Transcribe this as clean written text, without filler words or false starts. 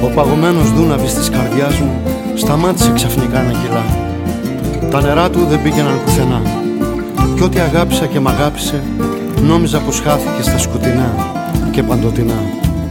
Ο παγωμένος δούναβης της καρδιάς μου σταμάτησε ξαφνικά να κυλά. Τα νερά του δεν πήγαιναν πουθενά. Κι ό,τι αγάπησα και μ' αγάπησε, νόμιζα πως χάθηκε στα σκοτεινά και παντοτινά.